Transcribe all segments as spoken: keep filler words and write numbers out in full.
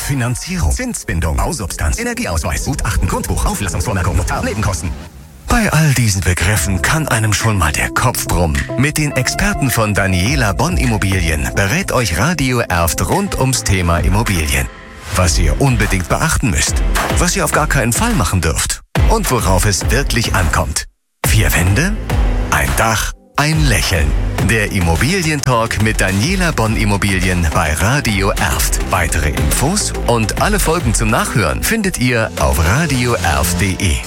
Finanzierung, Zinsbindung, Bausubstanz, Energieausweis, Gutachten, Grundbuch, Auflassungsvormerkung, Notar, Nebenkosten. Bei all diesen Begriffen kann einem schon mal der Kopf brummen. Mit den Experten von Daniela Bonn Immobilien berät euch Radio Erft rund ums Thema Immobilien. Was ihr unbedingt beachten müsst, was ihr auf gar keinen Fall machen dürft und worauf es wirklich ankommt. Vier Wände, ein Dach, ein Lächeln. Der Immobilientalk mit Daniela Bonn Immobilien bei Radio Erft. Weitere Infos und alle Folgen zum Nachhören findet ihr auf radio erft punkt de.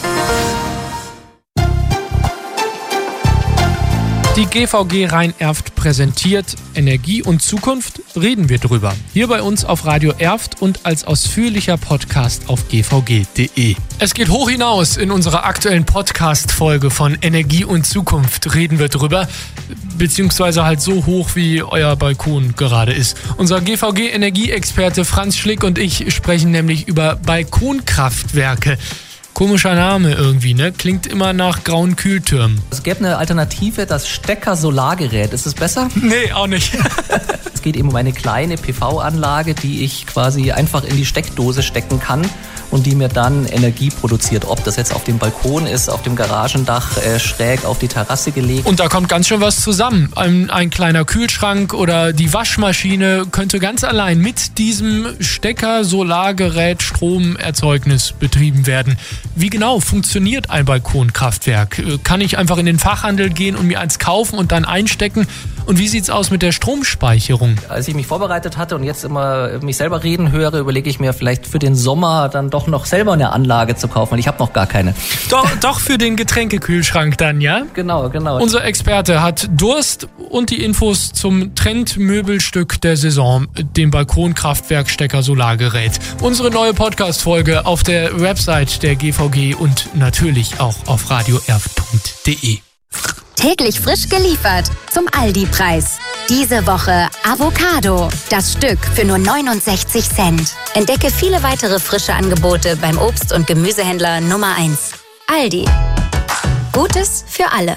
Die G V G Rhein-Erft präsentiert Energie und Zukunft, reden wir drüber. Hier bei uns auf Radio Erft und als ausführlicher Podcast auf g v g punkt de. Es geht hoch hinaus in unserer aktuellen Podcast-Folge von Energie und Zukunft, reden wir drüber. Beziehungsweise halt so hoch, wie euer Balkon gerade ist. Unser G V G-Energieexperte Franz Schlick und ich sprechen nämlich über Balkonkraftwerke. Komischer Name irgendwie, ne? Klingt immer nach grauen Kühltürmen. Es gäbe eine Alternative, das Stecker-Solargerät. Ist es besser? Nee, auch nicht. Es geht eben um eine kleine P V-Anlage, die ich quasi einfach in die Steckdose stecken kann und die mir dann Energie produziert. Ob das jetzt auf dem Balkon ist, auf dem Garagendach, äh, schräg auf die Terrasse gelegt. Und da kommt ganz schön was zusammen. Ein, ein kleiner Kühlschrank oder die Waschmaschine könnte ganz allein mit diesem Stecker-Solargerät Stromerzeugnis betrieben werden. Wie genau funktioniert ein Balkonkraftwerk? Kann ich einfach in den Fachhandel gehen und mir eins kaufen und dann einstecken? Und wie sieht's aus mit der Stromspeicherung? Als ich mich vorbereitet hatte und jetzt immer mich selber reden höre, überlege ich mir vielleicht für den Sommer dann doch noch selber eine Anlage zu kaufen, weil ich habe noch gar keine. Doch, doch für den Getränkekühlschrank dann, ja? Genau, genau. Unser Experte hat Durst und die Infos zum Trendmöbelstück der Saison, dem Balkonkraftwerk-Stecker Solargerät. Unsere neue Podcast-Folge auf der Website der G V G und natürlich auch auf radio erft punkt de. Täglich frisch geliefert zum Aldi-Preis. Diese Woche Avocado. Das Stück für nur neunundsechzig Cent. Entdecke viele weitere frische Angebote beim Obst- und Gemüsehändler Nummer eins. Aldi. Gutes für alle.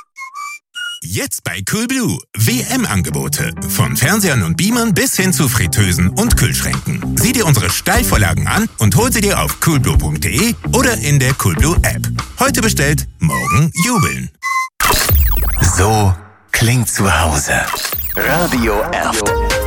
Jetzt bei Coolblue. W M-Angebote. Von Fernsehern und Beamern bis hin zu Fritteusen und Kühlschränken. Sieh dir unsere Steilvorlagen an und hol sie dir auf coolblue punkt de oder in der Coolblue-App. Heute bestellt, morgen jubeln. So klingt zu Hause. Radio Erft.